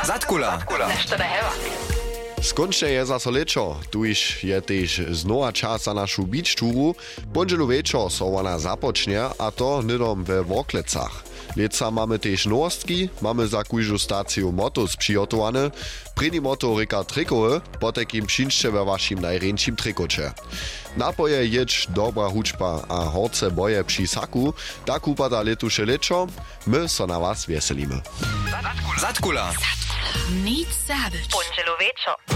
Zatkula. Nešto da heva. Skončne je zaso lečo, tuž je tež znova čas za našu beach túru. Ponželu večer so ona započne, a to nidom we Woklecach. Leca mamy tež nowostki, mamy za kujžu staciju motos přijotowane. Preni moto reka trikowy, potek im přinšće we vašim najrjenčim trikoče. Napoje ječ dobra hučba a horce boje při saku, tak upada letuše lečo, my so na was veselimy. Zatkula. Nic sabić. Ponželu večer.